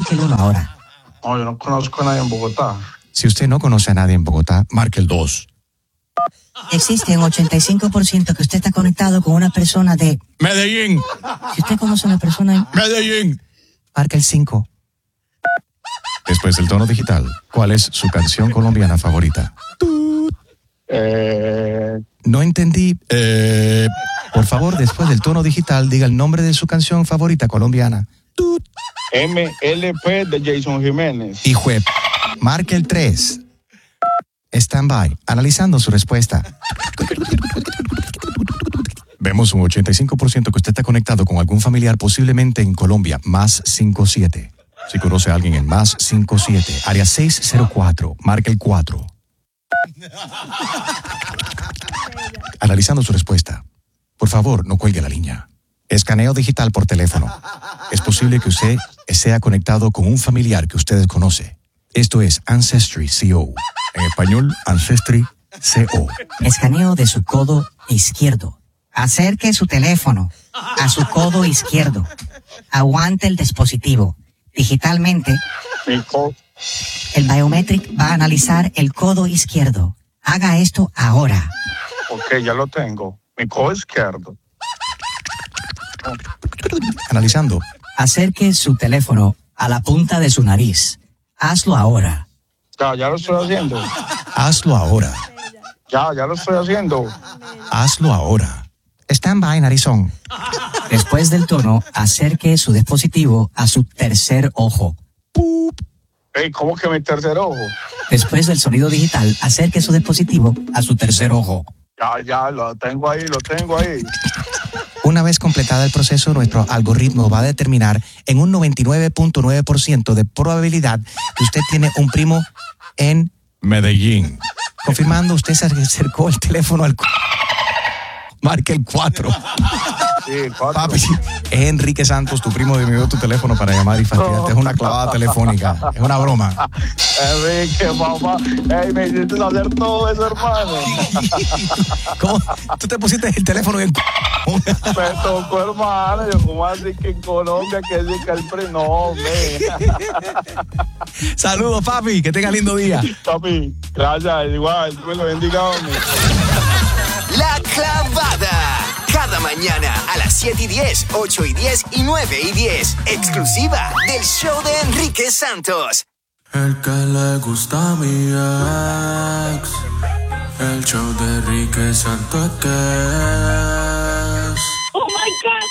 marque el 1 ahora. No, yo no conozco a nadie en Bogotá. Si usted no conoce a nadie en Bogotá, marque el 2. Existe un 85% que usted está conectado con una persona de Medellín. Si usted conoce a una persona en Medellín. marque el 5. Después del tono digital, ¿cuál es su canción colombiana favorita? No entendí. Por favor, después del tono digital, diga el nombre de su canción favorita colombiana. MLP de Jason Jiménez. Hijo de... Marque el 3. Stand by. Analizando su respuesta. Vemos un 85% que usted está conectado con algún familiar posiblemente en Colombia. Más 57. Si conoce a alguien en más 57. Área 604. Marque el 4. Analizando su respuesta. Por favor, no cuelgue la línea. Escaneo digital por teléfono. Es posible que usted sea conectado con un familiar que usted conoce. Esto es Ancestry CO. En español, Ancestry CO. Escaneo de su codo izquierdo. Acerque su teléfono a su codo izquierdo. Aguante el dispositivo. Digitalmente, el biometric va a analizar el codo izquierdo. Haga esto ahora. Ok, ya lo tengo. Mi codo izquierdo. Analizando. Acerque su teléfono a la punta de su nariz. Hazlo ahora. Ya lo estoy haciendo. Hazlo ahora. Ya lo estoy haciendo. Hazlo ahora. Stand by, narizón. Después del tono, acerque su dispositivo a su tercer ojo. Hey, ¿cómo que mi tercer ojo? Después del sonido digital, acerque su dispositivo a su tercer ojo. Ya, lo tengo ahí. Una vez completado el proceso, nuestro algoritmo va a determinar en un 99.9% de probabilidad que usted tiene un primo en Medellín. Confirmando, usted se acercó el teléfono al... Marque el 4. Sí, 4. Papi, es Enrique Santos, tu primo, me dio tu teléfono para llamar y fastidiarte. Es una clavada telefónica, es una broma. Enrique, mamá, hey, me hiciste hacer todo eso, hermano. ¿Cómo? ¿Tú te pusiste el teléfono en... Me tocó, hermano. Yo, como así que en Colombia, que dice que el no, hombre. Saludos, papi, que tenga lindo día. Papi, gracias, igual, Dios me lo bendiga, hombre. La Clavada. Cada mañana a las 7:10, 8:10 y 9:10. Exclusiva del show de Enrique Santos. El que le gusta a mi ex. El show de Enrique Santos que